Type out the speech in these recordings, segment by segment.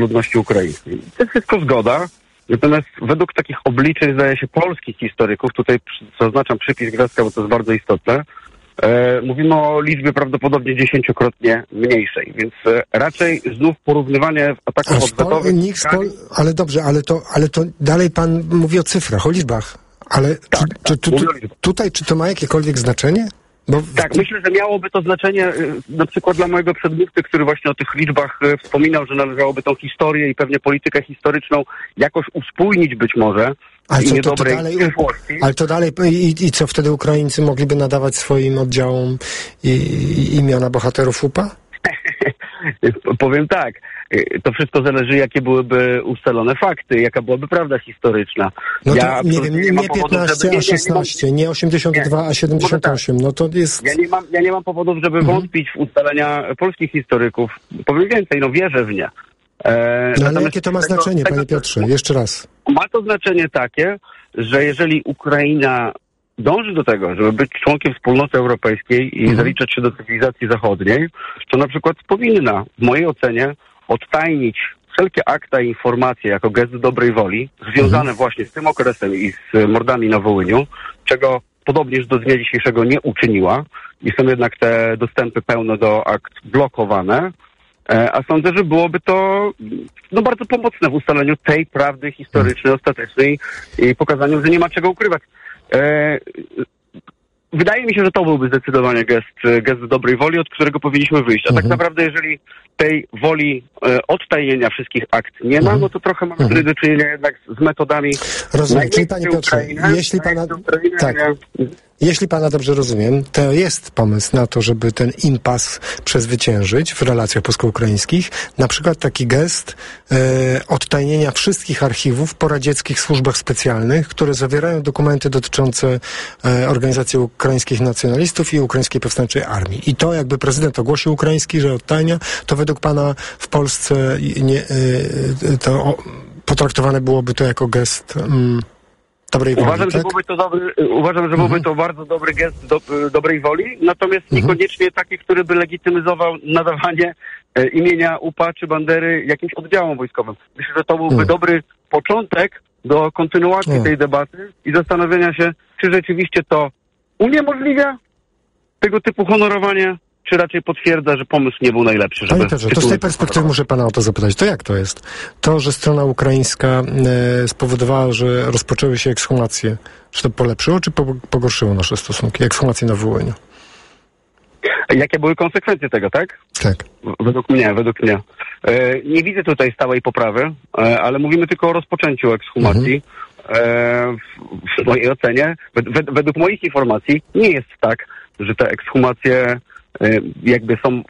ludności ukraińskiej. To jest wszystko zgoda. Natomiast według takich obliczeń, zdaje się, polskich historyków, tutaj zaznaczam przypis gwiazdka, bo to jest bardzo istotne, mówimy o liczbie prawdopodobnie 10-krotnie mniejszej, więc raczej znów porównywanie ataków odwetowych... Ale dobrze, ale to dalej pan mówi o cyfrach, o liczbach. Ale tak, tutaj czy to ma jakiekolwiek znaczenie? Tak, myślę, że miałoby to znaczenie na przykład dla mojego przedmówcy, który właśnie o tych liczbach wspominał, że należałoby tą historię i pewnie politykę historyczną jakoś uspójnić być może. Ale to dalej i co wtedy Ukraińcy mogliby nadawać swoim oddziałom imiona bohaterów UPA? Powiem tak, to wszystko zależy, jakie byłyby ustalone fakty, jaka byłaby prawda historyczna. No to nie wiem, nie 15, a 16, nie 82, a 78, no to jest... Ja nie mam powodów, żeby wątpić w ustalenia polskich historyków. Powiem więcej, wierzę w nie. Ale jakie to ma znaczenie, panie Piotrze? Jeszcze raz. Ma to znaczenie takie, że jeżeli Ukraina dąży do tego, żeby być członkiem wspólnoty europejskiej i zaliczać się do cywilizacji zachodniej, to na przykład powinna, w mojej ocenie, odtajnić wszelkie akta i informacje jako gest dobrej woli, związane właśnie z tym okresem i z mordami na Wołyniu, czego podobnież do dnia dzisiejszego nie uczyniła i są jednak te dostępy pełne do akt blokowane, a sądzę, że byłoby to bardzo pomocne w ustaleniu tej prawdy historycznej, ostatecznej i pokazaniu, że nie ma czego ukrywać. Wydaje mi się, że to byłby zdecydowanie gest dobrej woli, od którego powinniśmy wyjść. A tak naprawdę, jeżeli tej woli odtajnienia wszystkich akt nie ma, no to trochę mamy tutaj do czynienia jednak z metodami... Rozumiem, czyli panie Piotrze, jeśli pana dobrze rozumiem, to jest pomysł na to, żeby ten impas przezwyciężyć w relacjach polsko-ukraińskich. Na przykład taki gest odtajnienia wszystkich archiwów po radzieckich służbach specjalnych, które zawierają dokumenty dotyczące organizacji ukraińskich nacjonalistów i ukraińskiej powstańczej armii. I to jakby prezydent ogłosił ukraiński, że odtajnia, to według pana w Polsce potraktowane byłoby to jako gest... dobrej woli, uważam, że byłby to bardzo dobry gest dobrej woli, natomiast niekoniecznie taki, który by legitymizował nadawanie imienia UPA czy Bandery jakimś oddziałom wojskowym. Myślę, że to byłby dobry początek do kontynuacji tej debaty i zastanowienia się, czy rzeczywiście to uniemożliwia tego typu honorowanie, czy raczej potwierdza, że pomysł nie był najlepszy. Panie Piotrze, to z tej perspektywy muszę pana o to zapytać. To jak to jest? To, że strona ukraińska spowodowała, że rozpoczęły się ekshumacje, czy to polepszyło, czy pogorszyło nasze stosunki? Ekshumacje na Wołyniu. Jakie były konsekwencje tego, tak? Tak. Według mnie. Nie widzę tutaj stałej poprawy, ale mówimy tylko o rozpoczęciu ekshumacji. W mojej ocenie, według moich informacji, nie jest tak, że te ekshumacje jakby są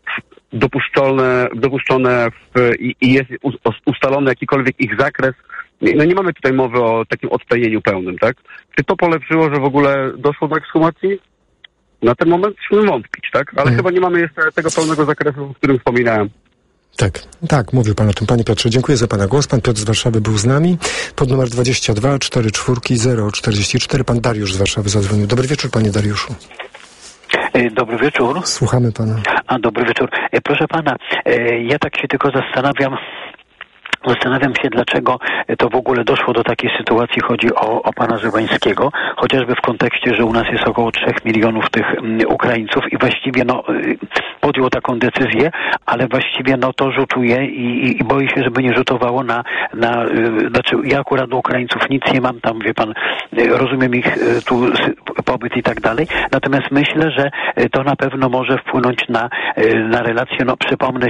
dopuszczone i jest ustalony jakikolwiek ich zakres. Nie mamy tutaj mowy o takim odtajnieniu pełnym, tak? Czy to polepszyło, że w ogóle doszło do ekshumacji? Na ten moment musimy wątpić, tak? Ale chyba nie mamy jeszcze tego pełnego zakresu, o którym wspominałem. Tak, mówił pan o tym. Panie Piotrze, dziękuję za pana głos. Pan Piotr z Warszawy był z nami. Pod numer 22 44 044. Pan Dariusz z Warszawy zadzwonił. Dobry wieczór, panie Dariuszu. Dobry wieczór. Słuchamy pana. Dobry wieczór. Proszę pana, ja tak się tylko zastanawiam się, dlaczego to w ogóle doszło do takiej sytuacji. Chodzi o pana Zełańskiego, chociażby w kontekście, że u nas jest około 3 milionów tych Ukraińców i właściwie podjął taką decyzję, ale właściwie to rzutuje i boję się, żeby nie rzutowało znaczy ja akurat do Ukraińców nic nie mam, tam wie pan, rozumiem ich tu pobyt i tak dalej, natomiast myślę, że to na pewno może wpłynąć na relacje, przypomnę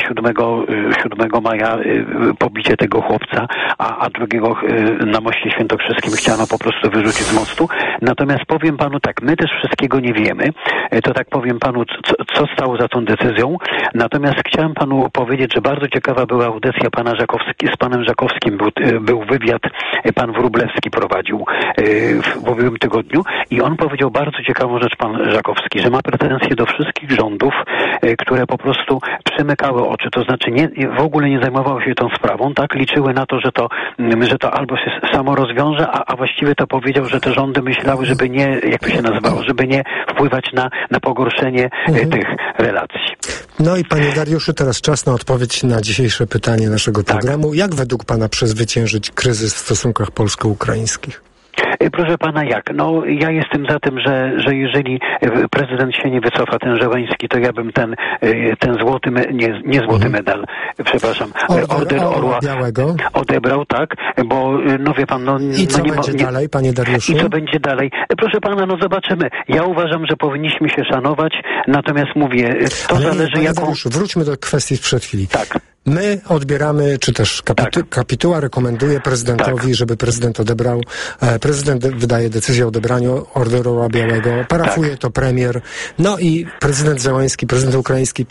7 maja pobicie tego chłopca, a drugiego na moście świętokrzyskim chciano po prostu wyrzucić z mostu. Natomiast powiem panu tak, my też wszystkiego nie wiemy, to tak powiem panu, co stało za tą decyzją. Natomiast chciałem panu powiedzieć, że bardzo ciekawa była audycja z panem Żakowskim, był wywiad, pan Wróblewski prowadził w ubiegłym tygodniu i on powiedział powiedział bardzo ciekawą rzecz pan Żakowski, że ma pretensje do wszystkich rządów, które po prostu przymykały oczy, to znaczy w ogóle nie zajmowały się tą sprawą, tak? Liczyły na to, że to albo się samo rozwiąże, a właściwie to powiedział, że te rządy myślały, żeby nie, jak to się nazywało, żeby nie wpływać na pogorszenie tych relacji. No i panie Dariuszu, teraz czas na odpowiedź na dzisiejsze pytanie naszego programu. Jak według pana przezwyciężyć kryzys w stosunkach polsko-ukraińskich? Proszę pana, jak? No, ja jestem za tym, że jeżeli prezydent się nie wycofa, ten Żeleński, to ja bym ten złoty, nie złoty medal, przepraszam, Order Orła Białego odebrał, tak? Bo, no wie pan, I co będzie dalej, panie Dariuszu? I co będzie dalej? Proszę pana, no zobaczymy. Ja uważam, że powinniśmy się szanować, natomiast mówię, to zależy panie Dariuszu, wróćmy do kwestii sprzed chwili. Tak. My odbieramy, czy też kapituła rekomenduje prezydentowi, żeby prezydent odebrał. Prezydent wydaje decyzję o odebraniu Orderu Orła Białego. Parafuje to premier. No i prezydent Zełański, prezydent ukraiński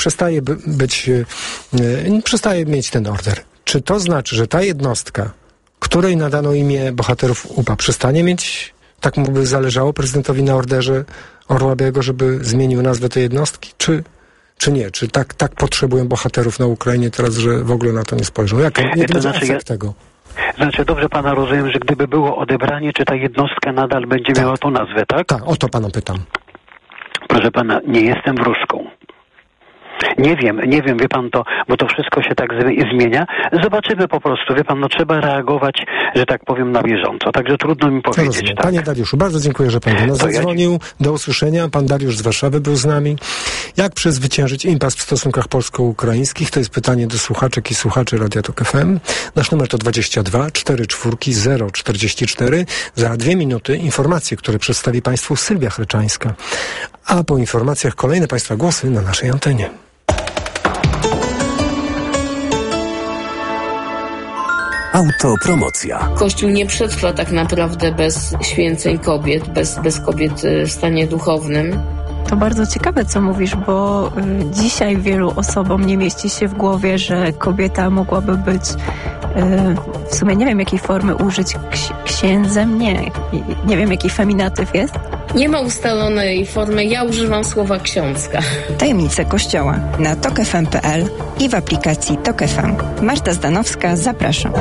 przestaje mieć ten order. Czy to znaczy, że ta jednostka, której nadano imię bohaterów UPA, przestanie mieć, tak mu by zależało prezydentowi na orderze Orła Białego, żeby zmienił nazwę tej jednostki? Czy nie? Czy tak potrzebują bohaterów na Ukrainie teraz, że w ogóle na to nie spojrzą? Jaki będzie efekt tego? Znaczy, dobrze pana rozumiem, że gdyby było odebranie, czy ta jednostka nadal będzie miała tą nazwę, tak? Tak, o to pana pytam. Proszę pana, nie jestem wróżką. Nie wiem, wie pan to, bo to wszystko się tak zmienia. Zobaczymy po prostu, wie pan, no trzeba reagować, że tak powiem, na bieżąco. Także trudno mi powiedzieć. Tak. Panie Dariuszu, bardzo dziękuję, że pan do nas zadzwonił. Do usłyszenia. Pan Dariusz z Warszawy był z nami. Jak przezwyciężyć impas w stosunkach polsko-ukraińskich? To jest pytanie do słuchaczek i słuchaczy Radia Tok FM. Nasz numer to 22 44 044. Za 2 minuty informacje, które przedstawi państwu Sylwia Chryczańska. A po informacjach kolejne państwa głosy na naszej antenie. Autopromocja. Kościół nie przetrwa tak naprawdę bez święceń kobiet, bez kobiet w stanie duchownym. To bardzo ciekawe, co mówisz, bo dzisiaj wielu osobom nie mieści się w głowie, że kobieta mogłaby być, w sumie nie wiem jakiej formy użyć, księdzem, nie wiem jaki feminatyw jest. Nie ma ustalonej formy, ja używam słowa ksiądzka. Tajemnice Kościoła na tokfm.pl i w aplikacji Tok FM. Marta Zdanowska, zapraszam.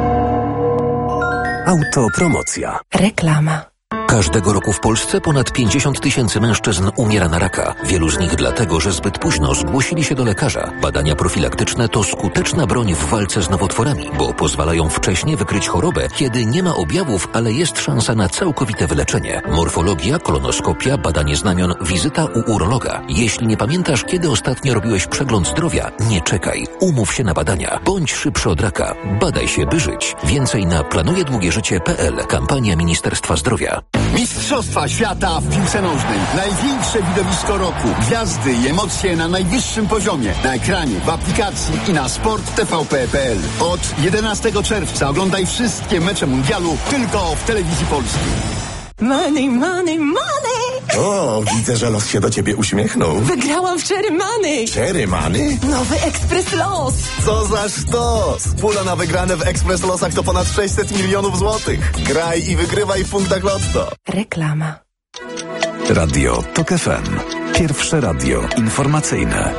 Autopromocja. Reklama. Każdego roku w Polsce ponad 50 000 mężczyzn umiera na raka. Wielu z nich dlatego, że zbyt późno zgłosili się do lekarza. Badania profilaktyczne to skuteczna broń w walce z nowotworami, bo pozwalają wcześnie wykryć chorobę, kiedy nie ma objawów, ale jest szansa na całkowite wyleczenie. Morfologia, kolonoskopia, badanie znamion, wizyta u urologa. Jeśli nie pamiętasz, kiedy ostatnio robiłeś przegląd zdrowia, nie czekaj. Umów się na badania. Bądź szybszy od raka. Badaj się, by żyć. Więcej na planujedługieżycie.pl. Kampania Ministerstwa Zdrowia. Mistrzostwa świata w piłce nożnej. Największe widowisko roku. Gwiazdy i emocje na najwyższym poziomie. Na ekranie, w aplikacji i na sporttvp.pl. Od 11 czerwca oglądaj wszystkie mecze mundialu tylko w Telewizji Polskiej. Money, money, money! O, widzę, że los się do ciebie uśmiechnął. Wygrałam w Cherry Money! Cherry Money? Nowy Ekspres Los! Co za sztos! Pula na wygrane w Ekspres Losach to ponad 600 milionów złotych. Graj i wygrywaj w punktach Lotto. Reklama. Radio Tok FM. Pierwsze radio informacyjne.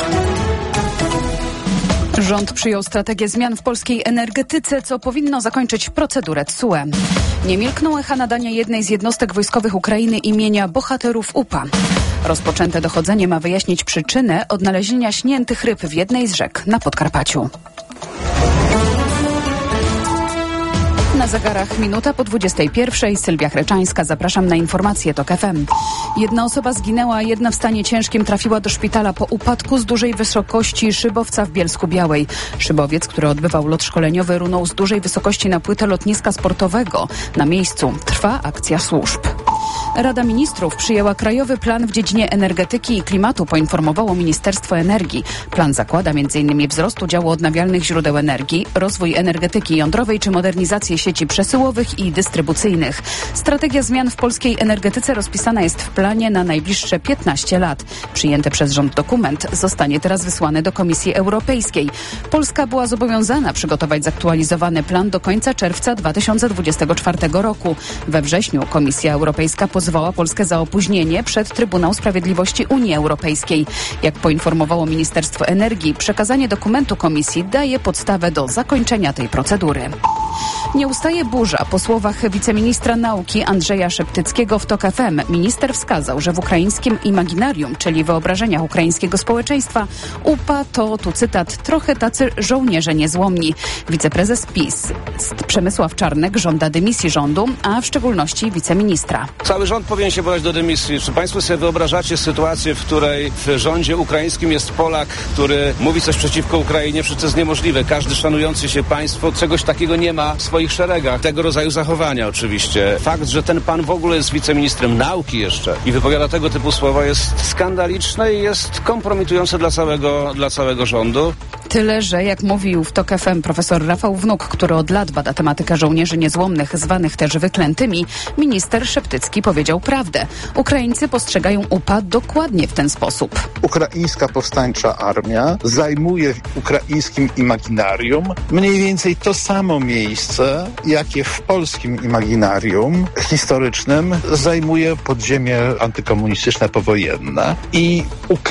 Rząd przyjął strategię zmian w polskiej energetyce, co powinno zakończyć procedurę TSUE. Nie milkną echa nadania jednej z jednostek wojskowych Ukrainy imienia bohaterów UPA. Rozpoczęte dochodzenie ma wyjaśnić przyczynę odnalezienia śniętych ryb w jednej z rzek na Podkarpaciu. Na zegarach minuta po 21. Sylwia Chryczańska. Zapraszam na informacje Tok FM. Jedna osoba zginęła, jedna w stanie ciężkim trafiła do szpitala po upadku z dużej wysokości szybowca w Bielsku-Białej. Szybowiec, który odbywał lot szkoleniowy, runął z dużej wysokości na płytę lotniska sportowego. Na miejscu trwa akcja służb. Rada Ministrów przyjęła krajowy plan w dziedzinie energetyki i klimatu, poinformowało Ministerstwo Energii. Plan zakłada m.in. wzrost udziału odnawialnych źródeł energii, rozwój energetyki jądrowej czy modernizację sieci przesyłowych i dystrybucyjnych. Strategia zmian w polskiej energetyce rozpisana jest w planie na najbliższe 15 lat. Przyjęty przez rząd dokument zostanie teraz wysłany do Komisji Europejskiej. Polska była zobowiązana przygotować zaktualizowany plan do końca czerwca 2024 roku. We wrześniu Komisja Europejska pozwała Polskę za opóźnienie przed Trybunał Sprawiedliwości Unii Europejskiej. Jak poinformowało Ministerstwo Energii, przekazanie dokumentu komisji daje podstawę do zakończenia tej procedury. Nie ustaje burza. Po słowach wiceministra nauki Andrzeja Szeptyckiego w TOK FM minister wskazał, że w ukraińskim imaginarium, czyli wyobrażeniach ukraińskiego społeczeństwa, UPA to, tu cytat, trochę tacy żołnierze niezłomni. Wiceprezes PiS Przemysław Czarnek żąda dymisji rządu, a w szczególności wiceministra. Cały rząd powinien się podać do dymisji. Czy państwo sobie wyobrażacie sytuację, w której w rządzie ukraińskim jest Polak, który mówi coś przeciwko Ukrainie? Przecież to jest niemożliwe. Każdy szanujący się państwo czegoś takiego nie ma w swoich szeregach. Tego rodzaju zachowania oczywiście. Fakt, że ten pan w ogóle jest wiceministrem nauki jeszcze i wypowiada tego typu słowa, jest skandaliczne i jest kompromitujące dla całego rządu. Tyle, że jak mówił w TOK FM profesor Rafał Wnuk, który od lat bada tematykę żołnierzy niezłomnych, zwanych też wyklętymi, minister Szeptycki powiedział prawdę. Ukraińcy postrzegają UPA dokładnie w ten sposób. Ukraińska powstańcza armia zajmuje w ukraińskim imaginarium mniej więcej to samo miejsce, jakie w polskim imaginarium historycznym zajmuje podziemie antykomunistyczne powojenne i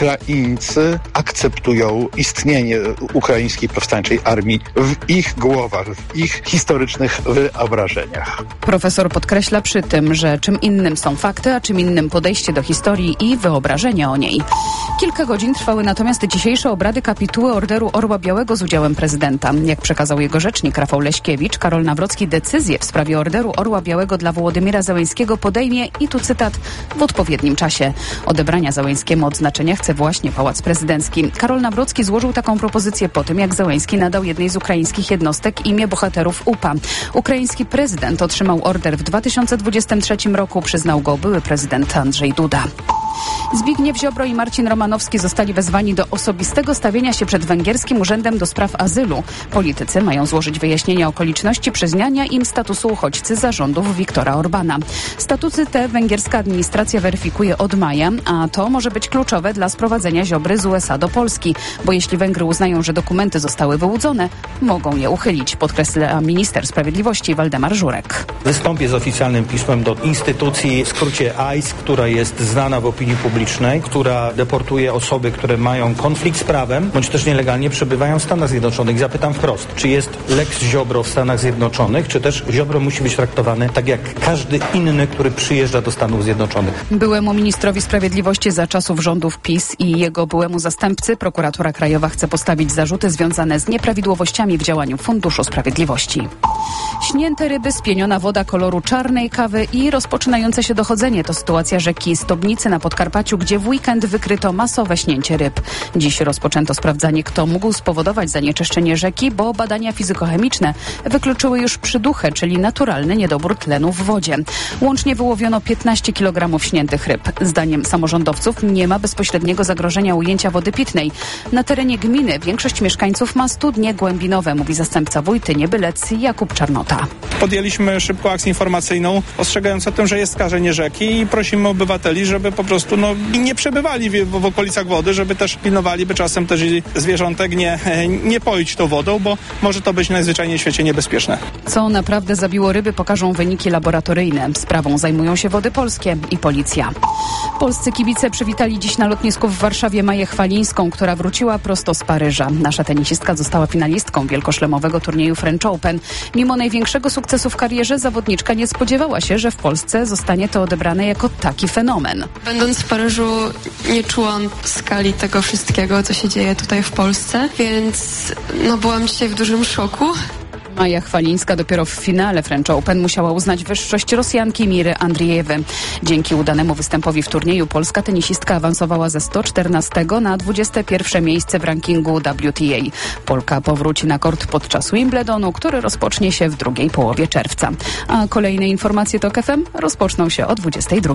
Ukraińcy akceptują istnienie ukraińskiej powstańczej armii w ich głowach, w ich historycznych wyobrażeniach. Profesor podkreśla przy tym, że czym innym są fakty, a czym innym podejście do historii i wyobrażenie o niej. Kilka godzin trwały natomiast dzisiejsze obrady kapituły Orderu Orła Białego z udziałem prezydenta. Jak przekazał jego rzecznik Rafał Leśkiewicz, Karol Nawrocki decyzję w sprawie Orderu Orła Białego dla Wołodymyra Zełenskiego podejmie, i tu cytat, w odpowiednim czasie. Odebrania Zełenskiemu odznaczenia chce właśnie Pałac Prezydencki. Karol Nawrocki złożył taką propozycję po tym, jak Zełenski nadał jednej z ukraińskich jednostek imię bohaterów UPA. Ukraiński prezydent otrzymał order w 2023 roku, przyznał go były prezydent Andrzej Duda. Zbigniew Ziobro i Marcin Romanowski zostali wezwani do osobistego stawienia się przed węgierskim Urzędem do Spraw Azylu. Politycy mają złożyć wyjaśnienia okoliczności przyznania im statusu uchodźcy za rządów Viktora Orbana. Statuty te węgierska administracja weryfikuje od maja, a to może być kluczowe dla sprowadzenia Ziobry z USA do Polski, bo jeśli Węgry uznają, że dokumenty zostały wyłudzone, mogą je uchylić, podkreśla minister sprawiedliwości Waldemar Żurek. Wystąpię z oficjalnym pismem do instytucji, w skrócie ICE, która jest znana w opinii publicznej, która deportuje osoby, które mają konflikt z prawem, bądź też nielegalnie przebywają w Stanach Zjednoczonych. Zapytam wprost, czy jest Lex Ziobro w Stanach Zjednoczonych, czy też Ziobro musi być traktowany tak jak każdy inny, który przyjeżdża do Stanów Zjednoczonych. Byłemu ministrowi sprawiedliwości za czasów rządów PiS i jego byłemu zastępcy prokuratura krajowa chce postawić zarzuty związane z nieprawidłowościami w działaniu Funduszu Sprawiedliwości. Śnięte ryby, spieniona woda koloru czarnej kawy i rozpoczynające się dochodzenie to sytuacja rzeki Stobnicy na Podkarpaciu, gdzie w weekend wykryto masowe śnięcie ryb. Dziś rozpoczęto sprawdzanie, kto mógł spowodować zanieczyszczenie rzeki, bo badania fizykochemiczne wykluczyły już przyduchę, czyli naturalny niedobór tlenu w wodzie. Łącznie wyłowiono 15 kg śniętych ryb. Zdaniem samorządowców nie ma bezpośredniego zagrożenia ujęcia wody pitnej. Na terenie gminy większość mieszkańców ma studnie głębinowe, mówi zastępca wójtyni Bylec Jakub Czarnota. Podjęliśmy szybko akcję informacyjną ostrzegając o tym, że jest skażenie rzeki i prosimy obywateli, żeby po prostu nie przebywali w okolicach wody, żeby też pilnowali, by czasem też zwierzątek nie poić tą wodą, bo może to być najzwyczajniej w świecie niebezpieczne. Co naprawdę zabiło ryby, pokażą wyniki laboratoryjne. Sprawą zajmują się Wody Polskie i policja. Polscy kibice przywitali dziś na lotnisku w Warszawie Maję Chwalińską, która wróciła prosto z Paryża. Nasza tenisistka została finalistką wielkoszlemowego turnieju French Open. Mimo największego sukcesu w karierze zawodniczka nie spodziewała się, że w Polsce zostanie to odebrane jako taki fenomen. Będąc w Paryżu nie czułam skali tego wszystkiego, co się dzieje tutaj w Polsce, więc byłam dzisiaj w dużym szoku. Maja Chwalińska dopiero w finale French Open musiała uznać wyższość Rosjanki Miry Andriejewy. Dzięki udanemu występowi w turnieju polska tenisistka awansowała ze 114 na 21 miejsce w rankingu WTA. Polka powróci na kort podczas Wimbledonu, który rozpocznie się w drugiej połowie czerwca. A kolejne informacje TOK FM rozpoczną się o 22.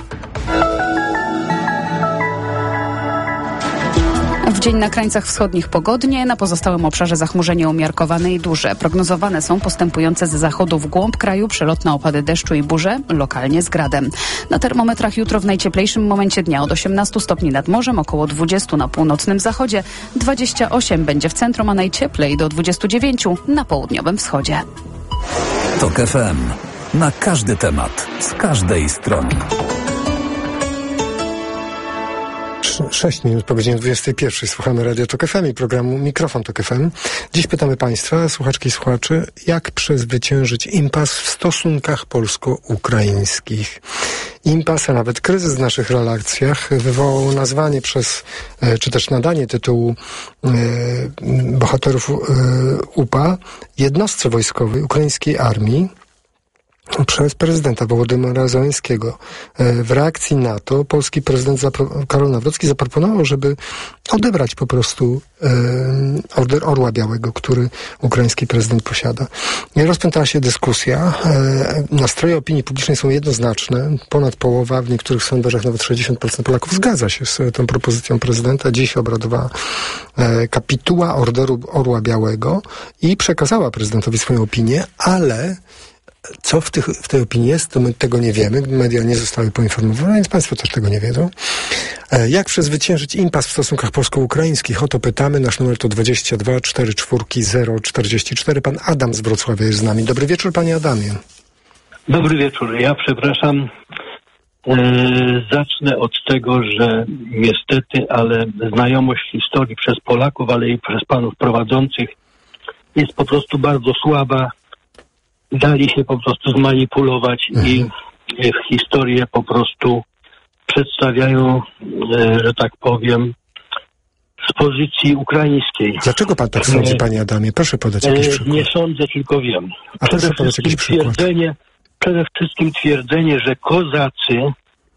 W dzień na krańcach wschodnich pogodnie, na pozostałym obszarze zachmurzenie umiarkowane i duże. Prognozowane są postępujące z zachodu w głąb kraju przelotne opady deszczu i burze, lokalnie z gradem. Na termometrach jutro w najcieplejszym momencie dnia od 18 stopni nad morzem, około 20 na północnym zachodzie, 28 będzie w centrum, a najcieplej do 29 na południowym wschodzie. TOK FM. na każdy temat, z każdej strony. 6 minut po godzinie 21. Słuchamy Radio Tok FM i programu Mikrofon Tok FM. Dziś pytamy Państwa, słuchaczki i słuchaczy, jak przezwyciężyć impas w stosunkach polsko-ukraińskich. Impas, a nawet kryzys w naszych relacjach wywołał nazwanie czy też nadanie tytułu bohaterów UPA jednostce wojskowej ukraińskiej armii przez prezydenta Wołodymyra Zełenskiego. W reakcji na to polski prezydent Karol Nawrocki zaproponował, żeby odebrać po prostu Order Orła Białego, który ukraiński prezydent posiada. Rozpętała się dyskusja. Nastroje opinii publicznej są jednoznaczne. Ponad połowa, w niektórych sondażach nawet 60% Polaków zgadza się z tą propozycją prezydenta. Dziś obradowała kapituła Orderu Orła Białego i przekazała prezydentowi swoją opinię, ale co w tej opinii jest, to my tego nie wiemy. Media nie zostały poinformowane, więc Państwo też tego nie wiedzą. Jak przezwyciężyć impas w stosunkach polsko-ukraińskich? O to pytamy. Nasz numer to 22 44 044. Pan Adam z Wrocławia jest z nami. Dobry wieczór, panie Adamie. Dobry wieczór. Ja przepraszam. Zacznę od tego, że niestety, ale znajomość historii przez Polaków, ale i przez panów prowadzących jest po prostu bardzo słaba. Dali się po prostu zmanipulować i historię po prostu przedstawiają, że tak powiem, z pozycji ukraińskiej. Dlaczego pan tak sądzi, panie Adamie? Proszę podać jakiś przykład. Nie sądzę, tylko wiem. A proszę podać jakiś przykład. Przede wszystkim twierdzenie, że kozacy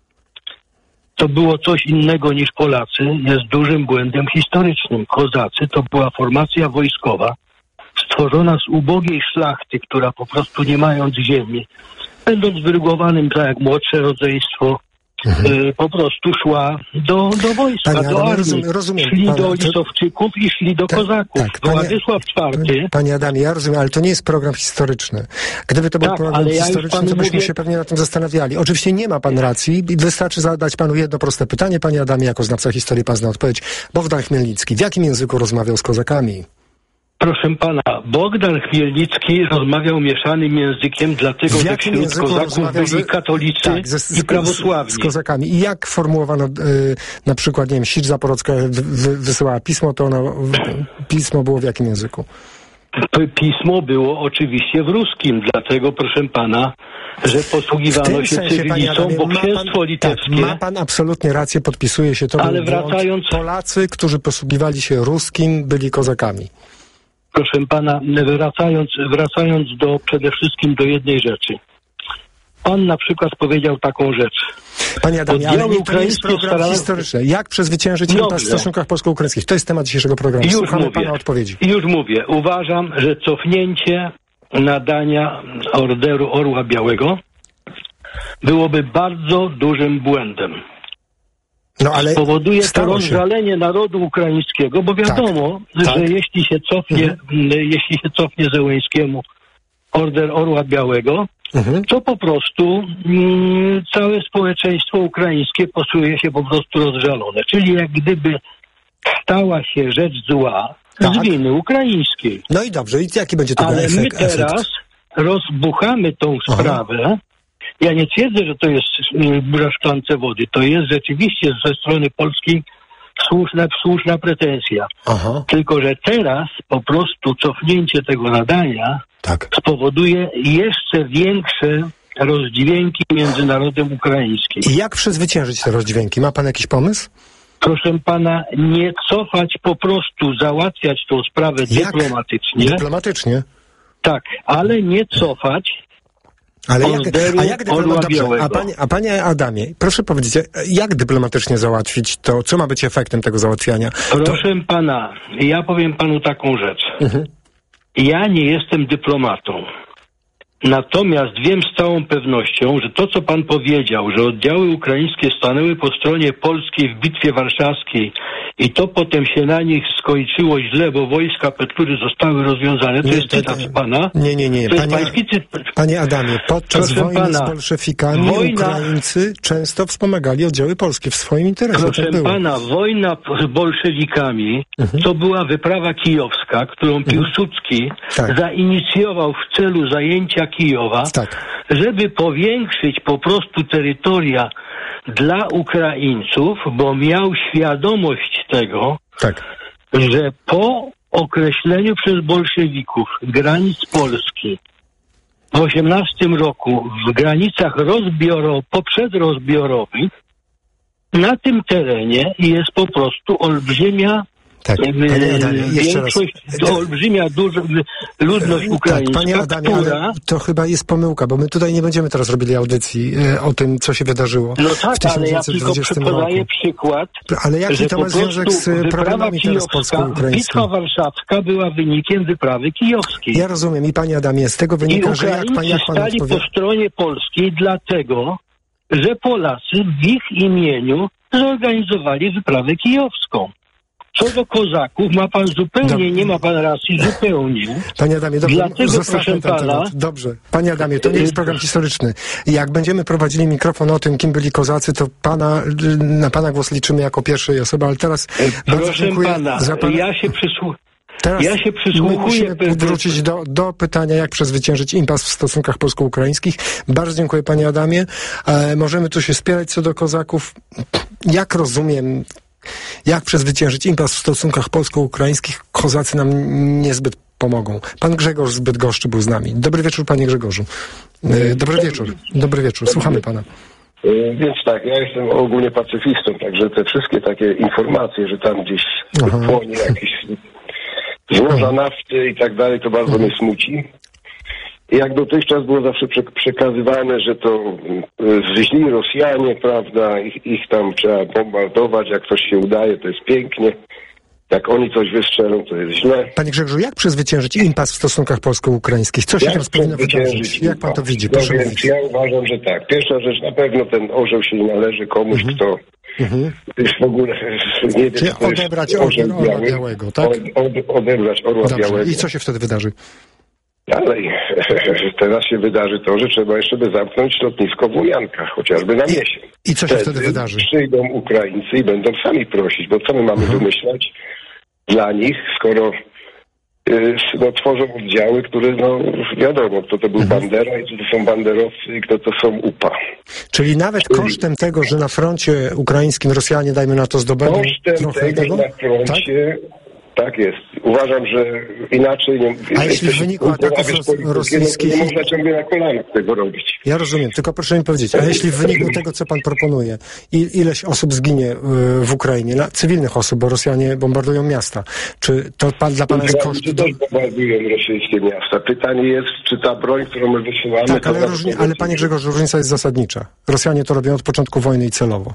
to było coś innego niż Polacy, jest dużym błędem historycznym. Kozacy to była formacja wojskowa, stworzona z ubogiej szlachty, która po prostu nie mając ziemi, będąc wyrugowanym tak jak młodsze rodzeństwo, po prostu szła do wojska, do armii. Rozumiem, szli do Lisowczyków i szli do kozaków. Władysław IV... Panie Adamie, ja rozumiem, ale to nie jest program historyczny. Gdyby to był program historyczny, to byśmy się pewnie nad tym zastanawiali. Oczywiście nie ma pan racji. Wystarczy zadać panu jedno proste pytanie, panie Adamie, jako znawca historii pan zna odpowiedź. Bogdan Chmielnicki, w jakim języku rozmawiał z kozakami? Proszę pana, Bogdan Chmielnicki rozmawiał mieszanym językiem, dlatego że wśród kozaków byli katolicy i prawosławni. Z kozakami. I jak formułowano na przykład, nie wiem, Sicz Zaporocka wysyłała pismo, to pismo było w jakim języku? Pismo było oczywiście w ruskim, dlatego proszę pana, że posługiwano się cyrylicą, bo księstwo litewskie... ma pan absolutnie rację, podpisuje się to. Ale Polacy, którzy posługiwali się ruskim, byli kozakami. Proszę pana, wracając przede wszystkim do jednej rzeczy. Pan na przykład powiedział taką rzecz. Panie Adamie, ale to nie jest program historyczny. Jak przezwyciężyć impas w stosunkach polsko-ukraińskich? To jest temat dzisiejszego programu. Słuchamy pana odpowiedzi. Już mówię. Uważam, że cofnięcie nadania Orderu Orła Białego byłoby bardzo dużym błędem. No, ale spowoduje to rozżalenie narodu ukraińskiego, bo wiadomo, że jeśli się cofnie Zełenskiemu Order Orła Białego, to po prostu całe społeczeństwo ukraińskie poczuje się po prostu rozżalone. Czyli jak gdyby stała się rzecz zła z winy ukraińskiej. No i dobrze, i jaki będzie tego efekt? Ale my teraz rozbuchamy tą sprawę. Ja nie twierdzę, że to jest burza w szklance wody. To jest rzeczywiście ze strony polskiej słuszna pretensja. Tylko że teraz po prostu cofnięcie tego nadania spowoduje jeszcze większe rozdźwięki między narodem ukraińskim. I jak przezwyciężyć te rozdźwięki? Ma pan jakiś pomysł? Proszę pana, nie cofać, po prostu załatwiać tą sprawę dyplomatycznie. Dyplomatycznie? Tak, ale nie cofać. Ale jak a panie Adamie, proszę powiedzieć, jak dyplomatycznie załatwić to? Co ma być efektem tego załatwiania? Proszę pana, ja powiem panu taką rzecz. Ja nie jestem dyplomatą. Natomiast wiem z całą pewnością, że to, co pan powiedział, że oddziały ukraińskie stanęły po stronie polskiej w Bitwie Warszawskiej i to potem się na nich skończyło źle, bo wojska Petlury zostały rozwiązane, to jest cytat z pana. Nie. Panie Adamie, podczas wojny z bolszefikami Ukraińcy często wspomagali oddziały polskie w swoim interesie. Proszę pana, wojna z bolszewikami to była wyprawa kijowska, którą Piłsudski zainicjował w celu zajęcia Kijowa. żeby powiększyć po prostu terytoria dla Ukraińców, bo miał świadomość tego, że po określeniu przez bolszewików granic Polski w 18 roku w granicach poprzedrozbiorowych na tym terenie jest po prostu olbrzymia olbrzymia ludność ukraińska, panie Adamie, ale to chyba jest pomyłka, bo my tutaj nie będziemy teraz robili audycji o tym, co się wydarzyło w 1920 roku. Podaję przykład, ale jaki to ma związek z problemami teraz polsko-ukraińskimi? Bitwa Warszawska była wynikiem wyprawy kijowskiej. Ja rozumiem i panie Adamie, z tego wynika, że jak pan stali po stronie polskiej dlatego, że Polacy w ich imieniu zorganizowali wyprawę kijowską. Co do kozaków, nie ma pan racji zupełnie. Panie Adamie, dobrze, dlatego, zostawmy ten temat. Dobrze. Panie Adamie, to nie jest program historyczny. Jak będziemy prowadzili mikrofon o tym, kim byli kozacy, to na pana głos liczymy jako pierwszej osoby, ale teraz bardzo dziękuję za pana... Ja się przysłuchuję. Musimy wrócić do pytania, jak przezwyciężyć impas w stosunkach polsko-ukraińskich. Bardzo dziękuję, panie Adamie. Możemy tu się spierać co do kozaków. Jak rozumiem, jak przezwyciężyć impas w stosunkach polsko-ukraińskich, kozacy nam niezbyt pomogą. Pan Grzegorz z Bydgoszczy był z nami. Dobry wieczór, panie Grzegorzu. Dobry wieczór. Słuchamy pana. Więc tak, ja jestem ogólnie pacyfistą, także te wszystkie takie informacje, że tam gdzieś płonie jakieś złoża nafty i tak dalej, to bardzo mnie smuci. I jak dotychczas było zawsze przekazywane, że to źli Rosjanie, prawda, ich tam trzeba bombardować, jak coś się udaje, to jest pięknie. Jak oni coś wystrzelą, to jest źle. Panie Grzegorzu, jak przezwyciężyć impas w stosunkach polsko-ukraińskich? Co się teraz powinno wydarzyć? Jak pan to widzi? Proszę mówić. Ja uważam, że tak. Pierwsza rzecz, na pewno ten orzeł się nie należy komuś, kto już w ogóle nie wie, czyli odebrać orła białego, tak? Odebrać orła białego. I co się wtedy wydarzy? Dalej, teraz się wydarzy to, że trzeba jeszcze zamknąć lotnisko w Łujankach, chociażby na miesiąc. I co się wtedy wydarzy? Przyjdą Ukraińcy i będą sami prosić, bo co my mamy wymyślać dla nich, skoro tworzą oddziały, które, wiadomo, kto to był Bandera i kto to są banderowcy i kto to są UPA. Czyli nawet kosztem tego, że na froncie ukraińskim Rosjanie, dajmy na to, zdobędą trochę tego? Na froncie, tak jest. Uważam, że inaczej nie... A jeśli w wyniku ataków rosyjskich... Nie można ciągle na kolanach tego robić. Ja rozumiem, tylko proszę mi powiedzieć, a jeśli w wyniku tego, co pan proponuje, ileś osób zginie w Ukrainie, cywilnych osób, bo Rosjanie bombardują miasta, czy to dla pana jest koszt... bombardują rosyjskie miasta. Pytanie jest, czy ta broń, którą my wysyłamy... Tak, ale panie Grzegorzu, różnica jest zasadnicza. Rosjanie to robią od początku wojny i celowo.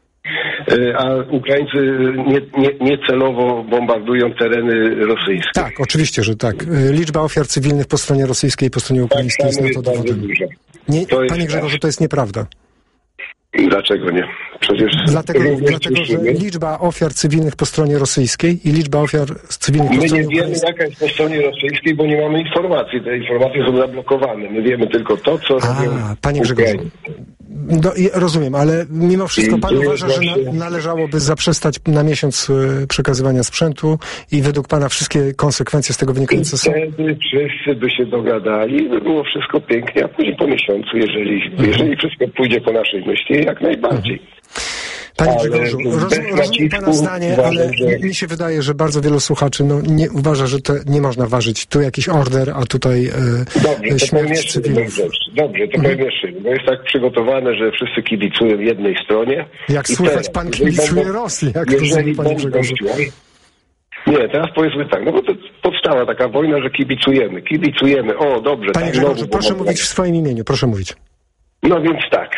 A Ukraińcy niecelowo bombardują tereny rosyjskie. Tak, oczywiście, że tak. Liczba ofiar cywilnych po stronie rosyjskiej i po stronie ukraińskiej jest na to dowodem. Panie Grzegorzu, to jest nieprawda. Dlaczego nie? Przecież dlatego, że liczba ofiar cywilnych po stronie rosyjskiej i liczba ofiar cywilnych po stronie ukraińskiej... My nie wiemy, jaka jest po stronie rosyjskiej, bo nie mamy informacji. Te informacje są zablokowane. My wiemy tylko to, co robią panie Grzegorzu, rozumiem, ale mimo wszystko pan uważa, że należałoby zaprzestać na miesiąc przekazywania sprzętu i według pana wszystkie konsekwencje z tego wynikające są? Wtedy wszyscy by się dogadali i by było wszystko pięknie, a później po miesiącu, jeżeli wszystko pójdzie po naszej myśli, jak najbardziej. Panie Grzegorzu, rozumiem pana zdanie, ale mi się wydaje, że bardzo wielu słuchaczy nie uważa, że to nie można ważyć. Tu jakiś order, a tutaj śmierć cywilów. Dobrze, to powiem jeszcze, bo jest tak przygotowane, że wszyscy kibicują jednej stronie. Jak słychać, pan kibicuje Rosji, jak rozumiem, panie Grzegorzu. Nie, teraz powiedzmy tak, bo to powstała taka wojna, że kibicujemy, o dobrze. Panie Grzegorzu, proszę mówić w swoim imieniu, proszę mówić. No więc tak,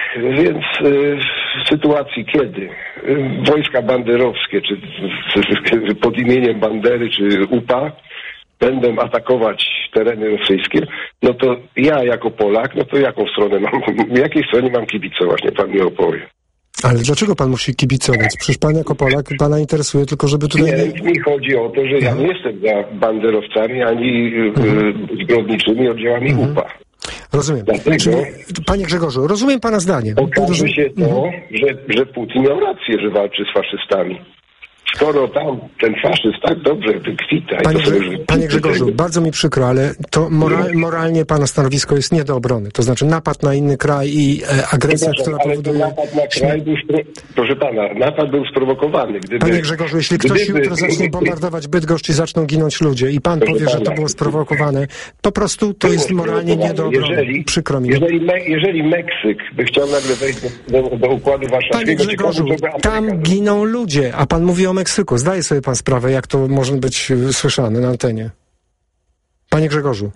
w sytuacji, kiedy wojska banderowskie, czy pod imieniem Bandery, czy UPA, będą atakować tereny rosyjskie, no to ja jako Polak, no to jakiej stronie mam kibicować, nie pan mi opowie. Ale dlaczego pan musi kibicować? Przecież pan jako Polak, pana interesuje tylko, żeby tutaj... Nie, mi chodzi o to, że ja nie jestem za banderowcami, ani zbrodniczymi oddziałami UPA. Rozumiem. Czyli, panie Grzegorzu, rozumiem pana zdanie. Okaże się to, że Putin miał rację, że walczy z faszystami. skoro tam ten faszyzm tak dobrze wykwita... Panie Grzegorzu, bardzo mi przykro, ale to moralnie pana stanowisko jest nie do obrony. To znaczy napad na inny kraj i agresja, która powoduje... Napad na kraj był, proszę pana, napad był sprowokowany. Panie Grzegorzu, jeśli ktoś jutro zacznie bombardować Bydgoszcz i zaczną ginąć ludzie i pan powie, że to było sprowokowane, po prostu to jest moralnie nie do obrony. Przykro mi. Jeżeli Meksyk by chciał nagle wejść do Układu Warszawskiego... Panie Grzegorzu, tam giną ludzie, a pan mówi o Meksyku. Zdaje sobie pan sprawę, jak to może być słyszane na antenie. Panie Grzegorzu.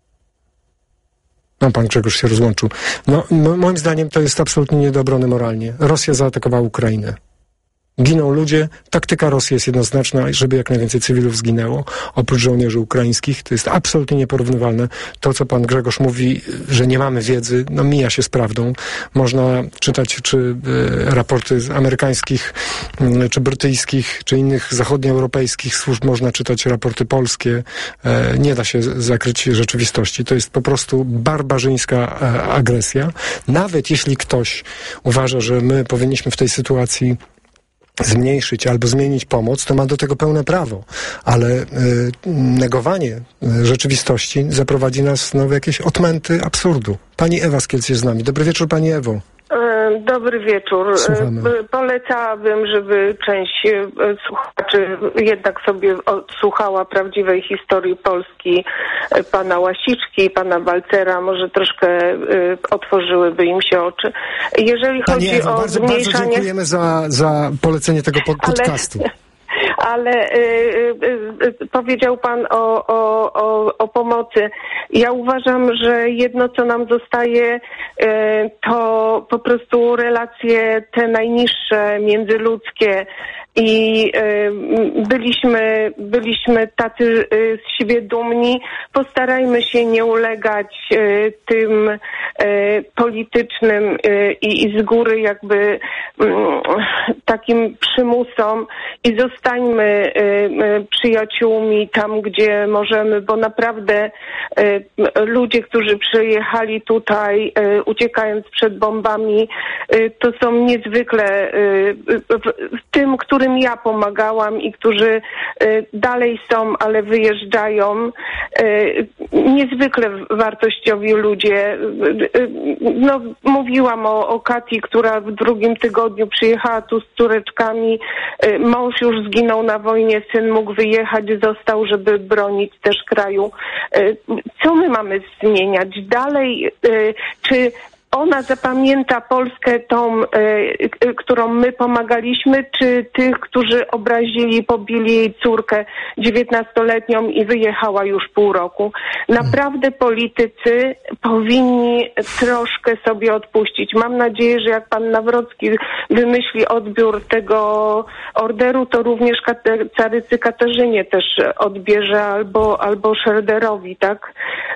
No, pan Grzegorz się rozłączył. No, moim zdaniem to jest absolutnie nie do obrony moralnie. Rosja zaatakowała Ukrainę. Giną ludzie, taktyka Rosji jest jednoznaczna, żeby jak najwięcej cywilów zginęło, oprócz żołnierzy ukraińskich. To jest absolutnie nieporównywalne. To, co pan Grzegorz mówi, że nie mamy wiedzy, no mija się z prawdą. Można czytać raporty amerykańskich, czy brytyjskich, czy innych zachodnioeuropejskich służb, można czytać raporty polskie. Nie da się zakryć rzeczywistości. To jest po prostu barbarzyńska agresja. Nawet jeśli ktoś uważa, że my powinniśmy w tej sytuacji zmniejszyć albo zmienić pomoc, to ma do tego pełne prawo, ale negowanie rzeczywistości zaprowadzi nas w jakieś odmęty absurdu. Pani Ewa z Kielc jest z nami. Dobry wieczór, pani Ewo. Dobry wieczór. Słuchamy. Polecałabym, żeby część słuchaczy jednak sobie odsłuchała prawdziwej historii Polski pana Łasiczki i pana Balcera. Może troszkę otworzyłyby im się oczy. Jeżeli chodzi Pani Ewo, o bardzo zmniejszanie... dziękujemy za polecenie tego podcastu. Ale powiedział pan o pomocy. Ja uważam, że jedno, co nam zostaje, to po prostu relacje te najniższe, międzyludzkie. I byliśmy tacy z siebie dumni. Postarajmy się nie ulegać tym politycznym i z góry jakby takim przymusom i zostańmy przyjaciółmi tam, gdzie możemy, bo naprawdę ludzie, którzy przyjechali tutaj uciekając przed bombami, to są niezwykle tym, którym ja pomagałam i którzy dalej są, ale wyjeżdżają, niezwykle wartościowi ludzie. No, mówiłam o Kati, która w drugim tygodniu przyjechała tu z córeczkami. Mąż już zginął na wojnie, syn mógł wyjechać, został, żeby bronić też kraju. Co my mamy zmieniać dalej? Czy ona zapamięta Polskę tą, którą my pomagaliśmy, czy tych, którzy obrazili, pobili jej córkę 19-letnią i wyjechała już pół roku? Naprawdę politycy powinni troszkę sobie odpuścić. Mam nadzieję, że jak pan Nawrocki wymyśli odbiór tego orderu, to również carycy Katarzynie też odbierze albo Szerderowi, tak?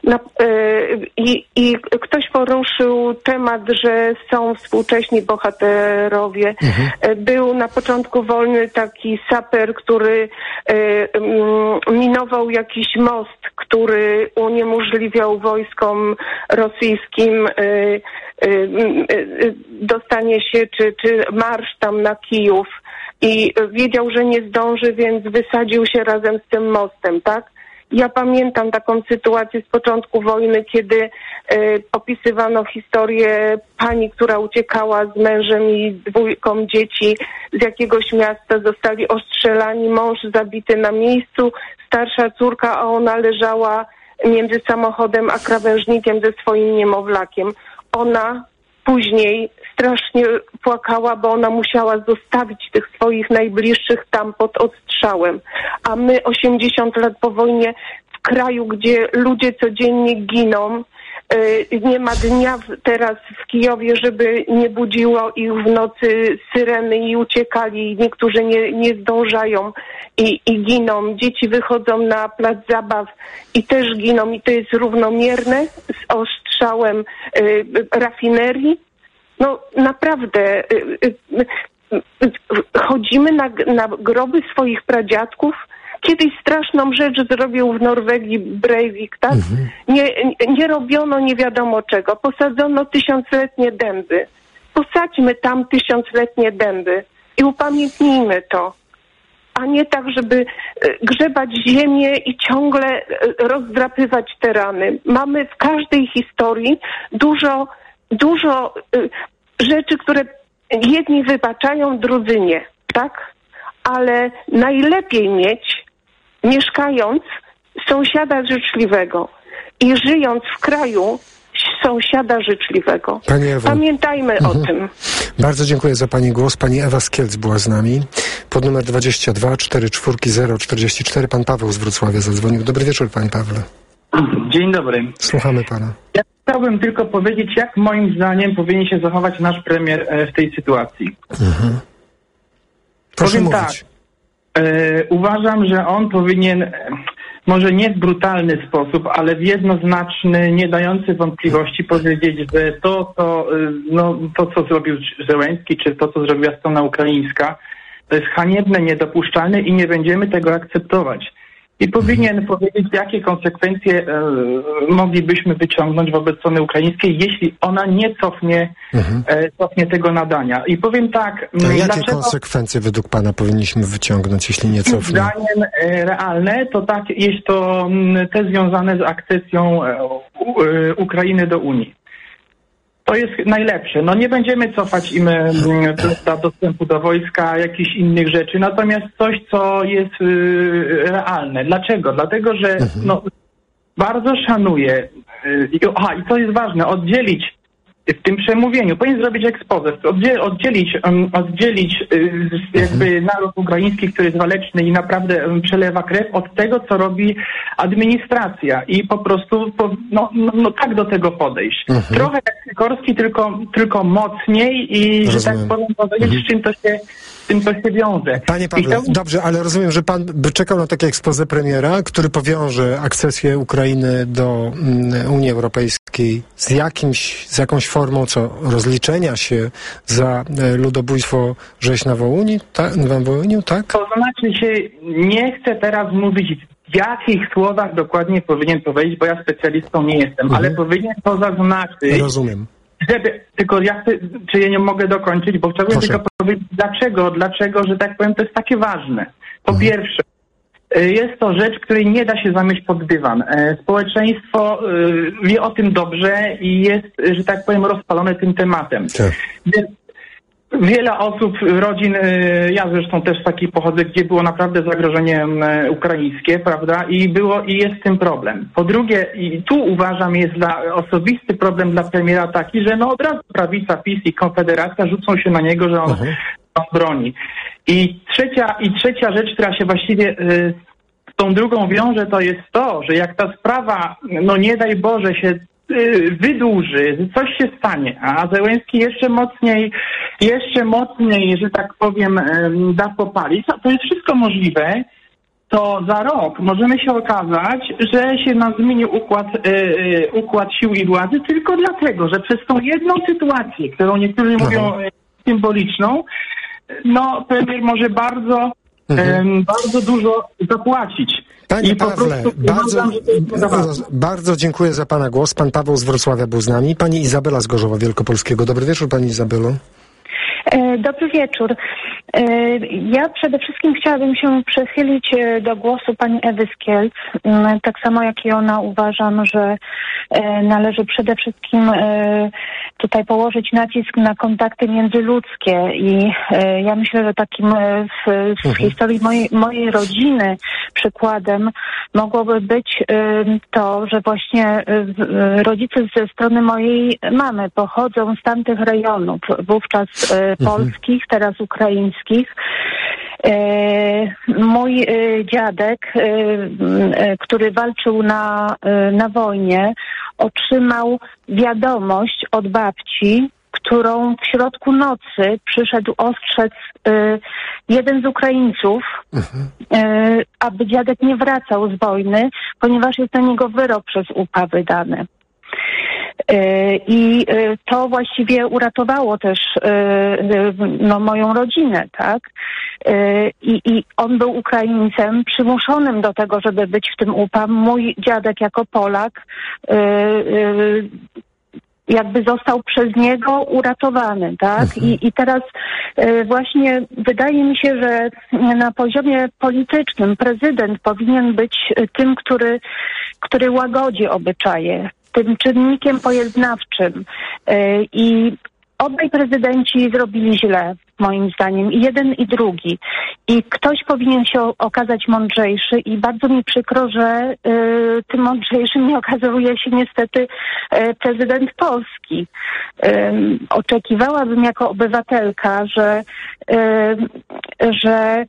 I ktoś poruszył temat, że są współcześni bohaterowie. Był na początku wojny taki saper, który minował jakiś most, który uniemożliwiał wojskom rosyjskim dostanie się, czy marsz tam na Kijów. I wiedział, że nie zdąży, więc wysadził się razem z tym mostem, tak? Ja pamiętam taką sytuację z początku wojny, kiedy opisywano historię pani, która uciekała z mężem i 2 dzieci z jakiegoś miasta, zostali ostrzelani, mąż zabity na miejscu, starsza córka, a ona leżała między samochodem a krawężnikiem ze swoim niemowlakiem. Ona później strasznie płakała, bo ona musiała zostawić tych swoich najbliższych tam pod ostrzałem. A my 80 lat po wojnie w kraju, gdzie ludzie codziennie giną, nie ma dnia teraz w Kijowie, żeby nie budziło ich w nocy syreny i uciekali. Niektórzy nie zdążają i giną. Dzieci wychodzą na plac zabaw i też giną. I to jest równomierne z ostrzałem rafinerii. No naprawdę chodzimy na groby swoich pradziadków. Kiedyś straszną rzecz zrobił w Norwegii Breivik, tak? Nie robiono nie wiadomo czego. Posadzono 1000-letnie dęby. Posadźmy tam 1000-letnie dęby i upamiętnijmy to. a nie tak, żeby grzebać ziemię i ciągle rozdrapywać te rany. Mamy w każdej historii dużo rzeczy, które jedni wybaczają, drudzy nie, tak? Ale najlepiej mieć, mieszkając, sąsiada życzliwego i żyjąc w kraju sąsiada życzliwego. Pamiętajmy o tym. Bardzo dziękuję za Pani głos. Pani Ewa z Kielc była z nami. Pod numer 22 44 044. Pan Paweł z Wrocławia zadzwonił. Dobry wieczór, Panie Pawle. Dzień dobry. Słuchamy Pana. Ja chciałbym tylko powiedzieć, jak moim zdaniem powinien się zachować nasz premier w tej sytuacji. Proszę Powiem mówić. tak. Uważam, że on powinien, może nie w brutalny sposób, ale w jednoznaczny, nie dający wątpliwości powiedzieć, że to, co zrobił Zełenski, czy to, co zrobiła strona ukraińska, to jest haniebne, niedopuszczalne i nie będziemy tego akceptować. I powinien powiedzieć, jakie konsekwencje moglibyśmy wyciągnąć wobec strony ukraińskiej, jeśli ona nie cofnie tego nadania. I powiem tak... A jakie konsekwencje według Pana powinniśmy wyciągnąć, jeśli nie cofnie? Zdaniem realne to tak, jest to te związane z akcesją Ukrainy do Unii. To jest najlepsze. No nie będziemy cofać im dostępu do wojska, jakichś innych rzeczy, natomiast coś, co jest realne. Dlaczego? Dlatego, że bardzo szanuję, i to jest ważne, oddzielić w tym przemówieniu, powinien zrobić expose, oddzielić jakby naród ukraiński, który jest waleczny i naprawdę przelewa krew, od tego, co robi administracja i po prostu tak do tego podejść. Trochę jak Sikorski, tylko mocniej i że tak powiem powiedzieć, z czym to się wiąże. Panie Pawle, dobrze, ale rozumiem, że Pan by czekał na takie expose premiera, który powiąże akcesję Ukrainy do Unii Europejskiej z jakąś formą rozliczenia się za ludobójstwo rzeź na Wołyniu, tak? To znaczy się, nie chcę teraz mówić, w jakich słowach dokładnie powinien powiedzieć, bo ja specjalistą nie jestem, ale powinien to zaznaczyć. Rozumiem. Tylko ja czy ja nie mogę dokończyć, bo chciałbym tylko powiedzieć, dlaczego, że tak powiem, to jest takie ważne. Po pierwsze, jest to rzecz, której nie da się zamieść pod dywan. Społeczeństwo wie o tym dobrze i jest, że tak powiem, rozpalone tym tematem. Wiele osób, rodzin, ja zresztą też taki pochodzę, gdzie było naprawdę zagrożenie ukraińskie, prawda, i jest z tym problem. Po drugie, i tu uważam jest osobisty problem dla premiera taki, że od razu prawica, PiS i Konfederacja rzucą się na niego, że on broni. I trzecia rzecz, która się właściwie z tą drugą wiąże, to jest to, że jak ta sprawa, nie daj Boże, się wydłuży, coś się stanie, a Zełenski jeszcze mocniej, że tak powiem, da popalić, to jest wszystko możliwe, to za rok możemy się okazać, że się nam zmienił układ sił i władzy tylko dlatego, że przez tą jedną sytuację, którą niektórzy mówią symboliczną, premier może bardzo dużo zapłacić. Panie Pawle, bardzo dziękuję za Pana głos. Pan Paweł z Wrocławia był z nami. Pani Izabela z Gorzowa Wielkopolskiego. Dobry wieczór, Pani Izabelo. Dobry wieczór. Ja przede wszystkim chciałabym się przychylić do głosu pani Ewy z Kielc. Tak samo jak i ona uważam, że należy przede wszystkim tutaj położyć nacisk na kontakty międzyludzkie i ja myślę, że takim w historii mojej rodziny przykładem mogłoby być to, że właśnie rodzice ze strony mojej mamy pochodzą z tamtych rejonów, wówczas polskich, teraz ukraińskich. Mój dziadek, który walczył na wojnie, otrzymał wiadomość od babci, którą w środku nocy przyszedł ostrzec jeden z Ukraińców, aby dziadek nie wracał z wojny, ponieważ jest na niego wyrok przez UPA wydany. I to właściwie uratowało też moją rodzinę, tak? I on był Ukraińcem przymuszonym do tego, żeby być w tym UPA. Mój dziadek jako Polak jakby został przez niego uratowany, tak? I teraz właśnie wydaje mi się, że na poziomie politycznym prezydent powinien być tym, który łagodzi obyczaje, tym czynnikiem pojednawczym. I obaj prezydenci zrobili źle, moim zdaniem, i jeden, i drugi. I ktoś powinien się okazać mądrzejszy i bardzo mi przykro, że tym mądrzejszym nie okazuje się niestety prezydent Polski. Oczekiwałabym jako obywatelka, że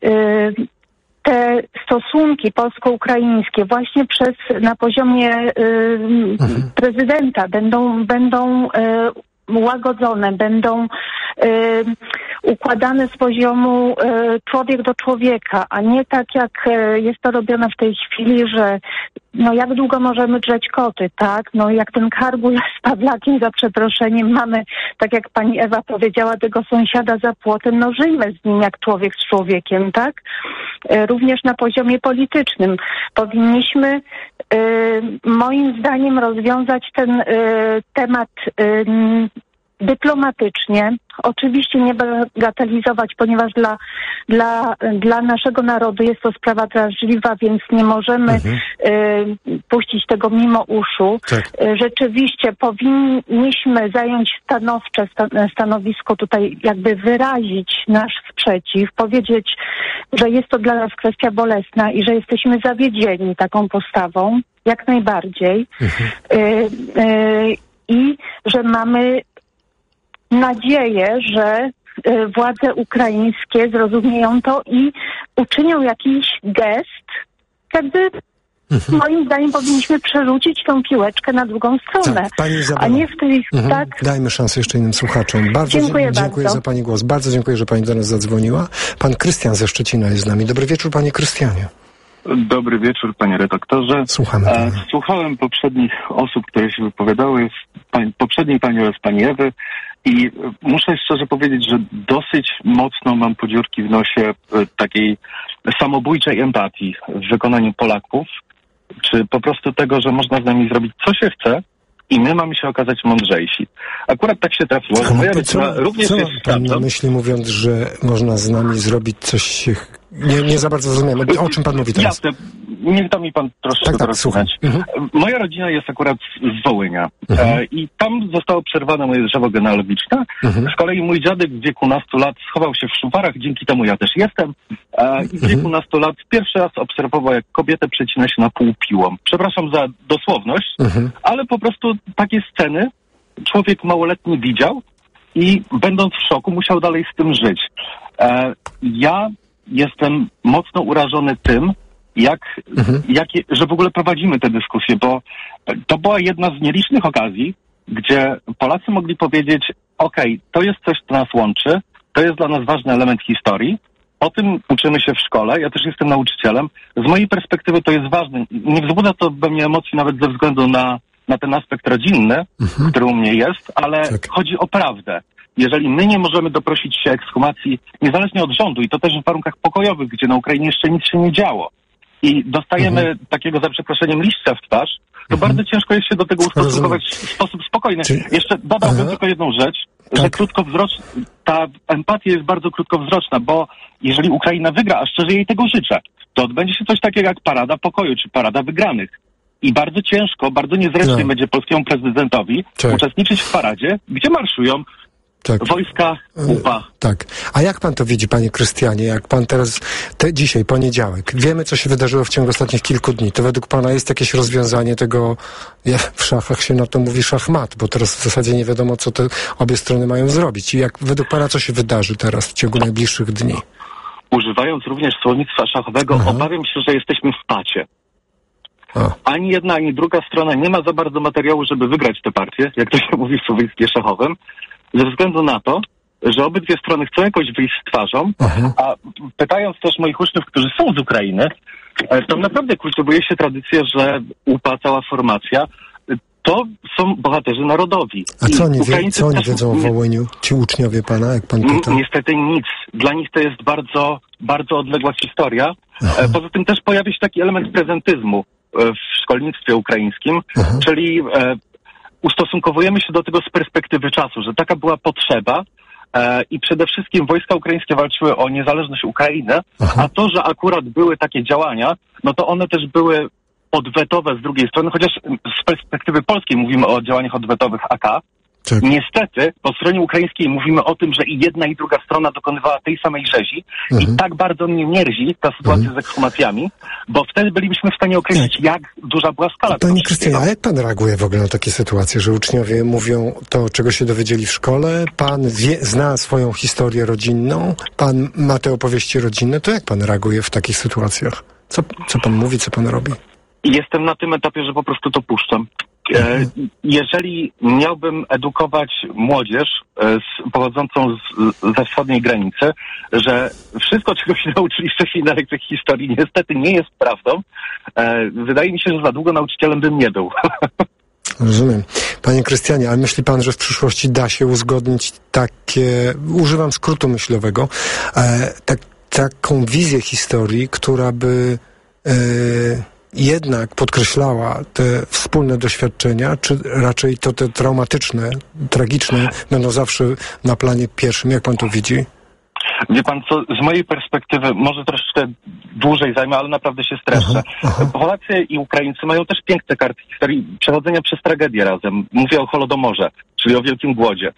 te stosunki polsko-ukraińskie właśnie na poziomie prezydenta będą łagodzone, będą układane z poziomu człowiek do człowieka, a nie tak jak jest to robione w tej chwili, że no jak długo możemy drzeć koty, tak? No jak ten Kargul z Pawlakiem, za przeproszeniem, mamy, tak jak pani Ewa powiedziała, tego sąsiada za płotem, no żyjmy z nim jak człowiek z człowiekiem, tak? Również na poziomie politycznym powinniśmy moim zdaniem rozwiązać ten temat dyplomatycznie. Oczywiście nie bagatelizować, ponieważ dla naszego narodu jest to sprawa drażliwa, więc nie możemy puścić tego mimo uszu. Tak. Rzeczywiście powinniśmy zająć stanowcze stanowisko tutaj, jakby wyrazić nasz sprzeciw, powiedzieć, że jest to dla nas kwestia bolesna i że jesteśmy zawiedzieni taką postawą, jak najbardziej. I że mamy nadzieję, że władze ukraińskie zrozumieją to i uczynią jakiś gest, jakby moim zdaniem powinniśmy przerzucić tą piłeczkę na drugą stronę, tak, pani Izabela, a nie w tej... Tak? Dajmy szansę jeszcze innym słuchaczom. Bardzo dziękuję za pani głos. Bardzo dziękuję, że pani do nas zadzwoniła. Pan Krystian ze Szczecina jest z nami. Dobry wieczór, panie Krystianie. Dobry wieczór, panie redaktorze. Słuchamy. Słuchałem poprzednich osób, które się wypowiadały, poprzedniej pani oraz pani Ewy, i muszę szczerze powiedzieć, że dosyć mocno mam podziurki w nosie takiej samobójczej empatii w wykonaniu Polaków, czy po prostu tego, że można z nami zrobić co się chce i my mamy się okazać mądrzejsi. Akurat tak się trafiło, że moja rodzina również jest pan na myśli, mówiąc, że można z nami zrobić coś... Nie za bardzo zrozumiałem. O czym pan mówi teraz? Jasne. Niech da mi pan troszeczkę dorozumać. Moja rodzina jest akurat z Wołynia. I tam zostało przerwane moje drzewo genealogiczne. Z kolei mój dziadek w wieku nastu lat schował się w szuwarach, dzięki temu ja też jestem. I w wieku nastu lat pierwszy raz obserwował, jak kobietę przecina się na pół piłą. Przepraszam za dosłowność, ale po prostu takie sceny człowiek małoletni widział i będąc w szoku musiał dalej z tym żyć. Ja jestem mocno urażony tym, że w ogóle prowadzimy tę dyskusję, bo to była jedna z nielicznych okazji, gdzie Polacy mogli powiedzieć, okej, to jest coś, co nas łączy, to jest dla nas ważny element historii, o tym uczymy się w szkole, ja też jestem nauczycielem, z mojej perspektywy to jest ważne. Nie wzbudza to we mnie emocji nawet ze względu na ten aspekt rodzinny, który u mnie jest, ale chodzi o prawdę. Jeżeli my nie możemy doprosić się ekshumacji, niezależnie od rządu, i to też w warunkach pokojowych, gdzie na Ukrainie jeszcze nic się nie działo, i dostajemy takiego, za przeproszeniem, liścia w twarz, to bardzo ciężko jest się do tego ustosunkować w sposób spokojny. Jeszcze dodałbym tylko jedną rzecz, że ta empatia jest bardzo krótkowzroczna, bo jeżeli Ukraina wygra, a szczerze jej tego życzę, to odbędzie się coś takiego jak Parada Pokoju, czy Parada Wygranych. I bardzo ciężko, bardzo niezręcznie będzie polskiemu prezydentowi uczestniczyć w paradzie, gdzie marszują wojska UPA. Tak. A jak pan to widzi, panie Krystianie? Jak pan teraz, dzisiaj, poniedziałek, wiemy, co się wydarzyło w ciągu ostatnich kilku dni. To według pana jest jakieś rozwiązanie tego, w szachach się na to mówi szachmat, bo teraz w zasadzie nie wiadomo, co te obie strony mają zrobić. I jak według pana, co się wydarzy teraz w ciągu najbliższych dni? Używając również słownictwa szachowego, obawiam się, że jesteśmy w pacie. Ani jedna, ani druga strona nie ma za bardzo materiału, żeby wygrać tę partię, jak to się mówi w słownictwie szachowym, ze względu na to, że obydwie strony chcą jakoś wyjść z twarzą, a pytając też moich uczniów, którzy są z Ukrainy, to naprawdę kultywuje się tradycję, że UPA, cała formacja, to są bohaterzy narodowi. A co oni wiedzą o Wołyniu, ci uczniowie pana, jak pan pyta? Niestety nic. Dla nich to jest bardzo, bardzo odległa historia. Poza tym też pojawia się taki element prezentyzmu w szkolnictwie ukraińskim, czyli ustosunkowujemy się do tego z perspektywy czasu, że taka była potrzeba i przede wszystkim wojska ukraińskie walczyły o niezależność Ukrainy, a to, że akurat były takie działania, no to one też były odwetowe z drugiej strony, chociaż z perspektywy polskiej mówimy o działaniach odwetowych AK. Tak. Niestety po stronie ukraińskiej mówimy o tym, że i jedna i druga strona dokonywała tej samej rzezi i tak bardzo mnie mierzi ta sytuacja z ekshumacjami, bo wtedy bylibyśmy w stanie określić, jak duża była skala tego. Panie Krystianie, a jak pan reaguje w ogóle na takie sytuacje, że uczniowie mówią to, czego się dowiedzieli w szkole, pan zna swoją historię rodzinną, pan ma te opowieści rodzinne, to jak pan reaguje w takich sytuacjach? Co pan mówi, co pan robi? Jestem na tym etapie, że po prostu to puszczam. Jeżeli miałbym edukować młodzież pochodzącą ze wschodniej granicy, że wszystko, czego się nauczyli wcześniej na lekcjach historii, niestety nie jest prawdą, wydaje mi się, że za długo nauczycielem bym nie był. Rozumiem. Panie Krystianie, ale myśli pan, że w przyszłości da się uzgodnić takie, używam skrótu myślowego, taką wizję historii, która by jednak podkreślała te wspólne doświadczenia, czy raczej to te traumatyczne, tragiczne będą zawsze na planie pierwszym? Jak pan to widzi? Wie pan co, z mojej perspektywy może troszeczkę dłużej zajmę, ale naprawdę się streszę. Polacy i Ukraińcy mają też piękne karty historii przechodzenia przez tragedię razem. Mówię o Holodomorze, czyli o Wielkim Głodzie.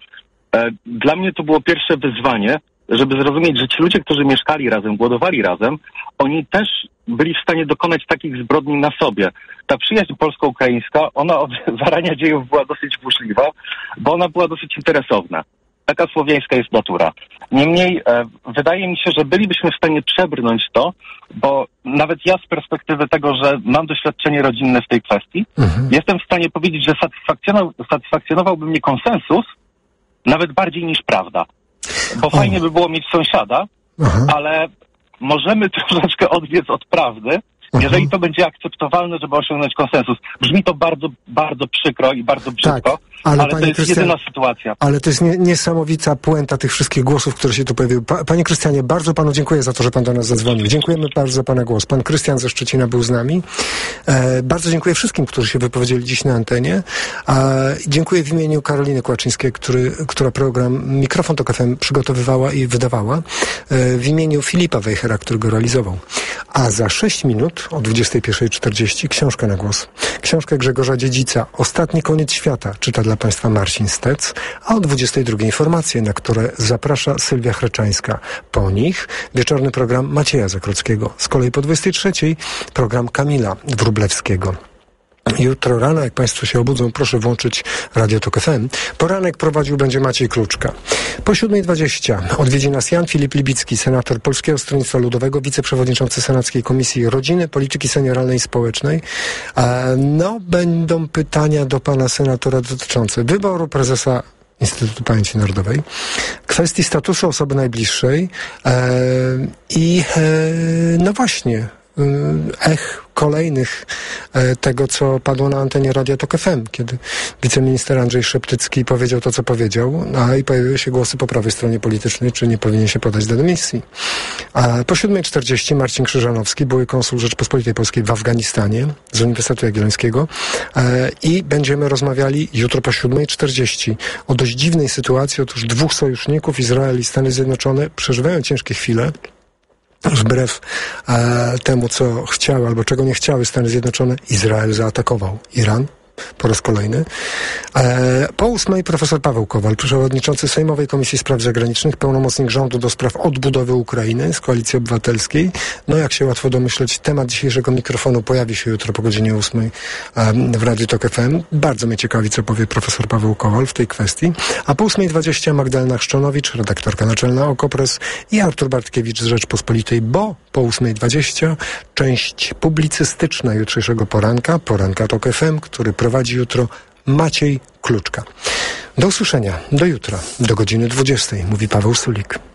Dla mnie to było pierwsze wyzwanie, żeby zrozumieć, że ci ludzie, którzy mieszkali razem, głodowali razem, oni też byli w stanie dokonać takich zbrodni na sobie. Ta przyjaźń polsko-ukraińska, ona od zarania dziejów była dosyć burzliwa, bo ona była dosyć interesowna. Taka słowiańska jest natura. Niemniej wydaje mi się, że bylibyśmy w stanie przebrnąć to, bo nawet ja z perspektywy tego, że mam doświadczenie rodzinne w tej kwestii, jestem w stanie powiedzieć, że satysfakcjonowałby mnie konsensus nawet bardziej niż prawda. Bo fajnie by było mieć sąsiada, ale możemy troszeczkę odbiec od prawdy, jeżeli to będzie akceptowalne, żeby osiągnąć konsensus. Brzmi to bardzo, bardzo przykro i bardzo brzydko, tak, ale to jest jedyna sytuacja. Ale to jest niesamowita puenta tych wszystkich głosów, które się tu pojawiły. Panie Krystianie, bardzo panu dziękuję za to, że pan do nas zadzwonił. Dziękujemy bardzo za pana głos. Pan Krystian ze Szczecina był z nami. Bardzo dziękuję wszystkim, którzy się wypowiedzieli dziś na antenie. Dziękuję w imieniu Karoliny Kłaczyńskiej, która program Mikrofon Tok FM przygotowywała i wydawała. W imieniu Filipa Wejhera, który go realizował. A za 6 minut o 21:40 książka na głos. Książkę Grzegorza Dziedzica Ostatni koniec świata czyta dla państwa Marcin Stec, a o 22:00 informacje, na które zaprasza Sylwia Chreczańska. Po nich wieczorny program Macieja Zakrockiego. Z kolei po 23:00 program Kamila Wróblewskiego. Jutro rano, jak państwo się obudzą, proszę włączyć Radio Tok FM. Poranek prowadził będzie Maciej Kluczka. Po 7:20 odwiedzi nas Jan Filip Libicki, senator Polskiego Stronnictwa Ludowego, wiceprzewodniczący Senackiej Komisji Rodziny, Polityki Senioralnej i Społecznej. Będą pytania do pana senatora dotyczące wyboru prezesa Instytutu Pamięci Narodowej, kwestii statusu osoby najbliższej i no właśnie kolejnych tego, co padło na antenie Radia Tok FM, kiedy wiceminister Andrzej Szeptycki powiedział to, co powiedział, i pojawiły się głosy po prawej stronie politycznej, czy nie powinien się podać do dymisji. Po 7:40 Marcin Krzyżanowski, były konsul Rzeczpospolitej Polskiej w Afganistanie z Uniwersytetu Jagiellońskiego i będziemy rozmawiali jutro po 7:40 o dość dziwnej sytuacji. Otóż 2 sojuszników, Izrael i Stany Zjednoczone, przeżywają ciężkie chwile. Wbrew temu, co chciały albo czego nie chciały Stany Zjednoczone, Izrael zaatakował Iran po raz kolejny. Po 8:00 profesor Paweł Kowal, przewodniczący Sejmowej Komisji Spraw Zagranicznych, pełnomocnik rządu do spraw odbudowy Ukrainy z Koalicji Obywatelskiej. No jak się łatwo domyśleć, temat dzisiejszego mikrofonu pojawi się jutro po godzinie 8:00 w Radiu Tok FM. Bardzo mnie ciekawi, co powie profesor Paweł Kowal w tej kwestii. A po 8:20 Magdalena Chrzczonowicz, redaktorka naczelna Okopres i Artur Bartkiewicz z Rzeczpospolitej, bo po 8:20 część publicystyczna jutrzejszego poranka Tok FM, który prowadzi jutro Maciej Kluczka. Do usłyszenia, do jutra, do godziny 20:00, mówi Paweł Sulik.